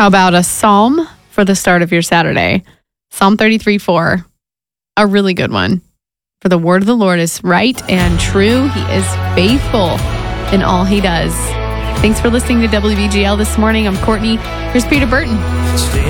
How about a psalm for the start of your Saturday? Psalm 33:4, a really good one. For the word of the Lord is right and true. He is faithful in all he does. Thanks for listening to WBGL this morning. I'm Courtney. Here's Peter Burton.